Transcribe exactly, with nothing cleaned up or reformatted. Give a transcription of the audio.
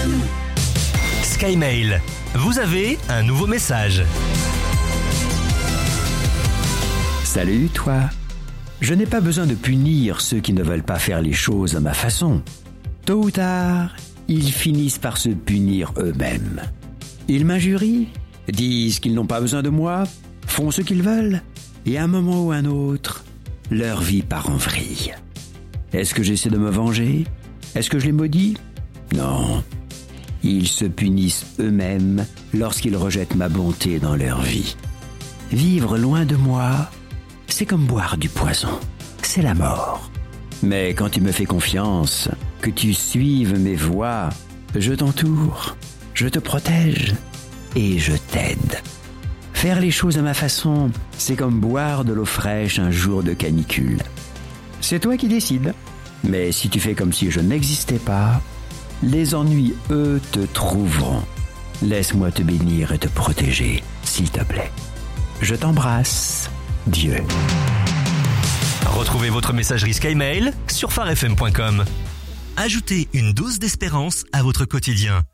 Skymail, vous avez un nouveau message. Salut toi. Je n'ai pas besoin de punir ceux qui ne veulent pas faire les choses à ma façon. Tôt ou tard, ils finissent par se punir eux-mêmes. Ils m'injurient, disent qu'ils n'ont pas besoin de moi, font ce qu'ils veulent, et à un moment ou un autre, leur vie part en vrille. Est-ce que j'essaie de me venger ? Est-ce que je les maudis ? Non. Ils se punissent eux-mêmes lorsqu'ils rejettent ma bonté dans leur vie. Vivre loin de moi, c'est comme boire du poison. C'est la mort. Mais quand tu me fais confiance, que tu suives mes voies, je t'entoure, je te protège et je t'aide. Faire les choses à ma façon, c'est comme boire de l'eau fraîche un jour de canicule. C'est toi qui décides. Mais si tu fais comme si je n'existais pas, les ennuis, eux, te trouveront. Laisse-moi te bénir et te protéger, s'il te plaît. Je t'embrasse, Dieu. Retrouvez votre messagerie Skymail sur phare f m point com. Ajoutez une dose d'espérance à votre quotidien.